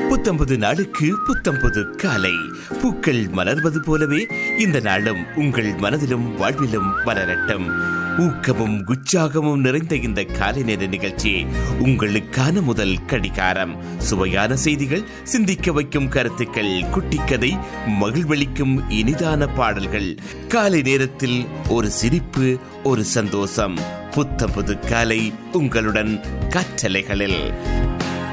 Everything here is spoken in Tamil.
புத்தம்பது நாளுக்கு புத்தம்பது காலை. பூக்கள் மலர்வது போலவே இந்த நாளும் உங்கள் மனதிலும் வாழ்விலும் வளரட்டும். ஊக்கமும் உற்சாகமும் நிறைந்த இந்த காலை நேர நிகழ்ச்சி உங்களுக்கான முதல் கடிகாரம். சுவையான செய்திகள், சிந்திக்க வைக்கும் கருத்துக்கள், குட்டிக்கதை, மகிழ்வளிக்கும் இனிதான பாடல்கள். காலை நேரத்தில் ஒரு சிரிப்பு, ஒரு சந்தோஷம். புத்தம்பது காலை உங்களுடன் கற்றலைகளில்